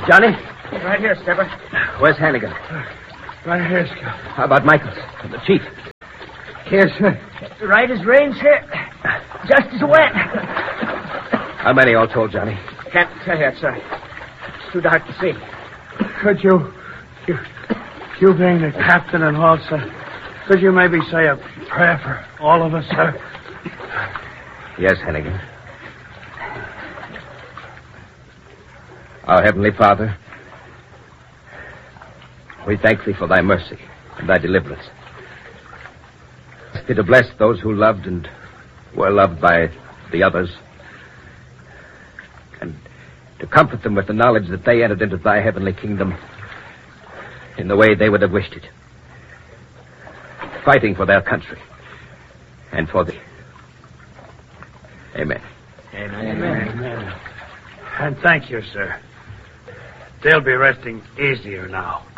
Johnny? Right here, Stepper. Where's Hannigan? Right here, Scout. How about Michaels and the chief? Here, sir. Right as rain, sir. Just as wet. How many all told, Johnny? Can't tell yet, sir. It's too dark to see. Could you being the captain and all, sir, could you maybe say a prayer for all of us, sir? Yes, Hannigan. Our Heavenly Father, we thank Thee for Thy mercy and Thy deliverance. Ask Thee to bless those who loved and were loved by the others, and to comfort them with the knowledge that they entered into Thy heavenly kingdom in the way they would have wished it, fighting for their country and for Thee. Amen. Amen. Amen. And thank you, sir. They'll be resting easier now.